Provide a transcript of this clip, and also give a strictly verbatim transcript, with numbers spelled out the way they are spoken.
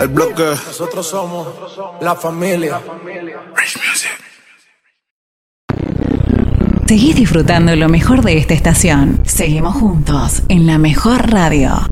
El bloque. Nosotros somos la familia. Rich Music. Seguís disfrutando lo mejor de esta estación. Seguimos juntos en la mejor radio.